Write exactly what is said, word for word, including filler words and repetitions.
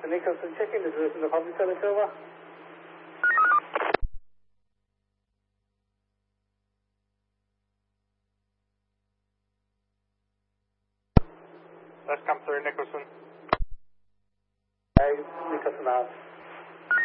to Nicholson, checking the position of public service, over. Let's come through Nicholson. Hey, Nicholson, out.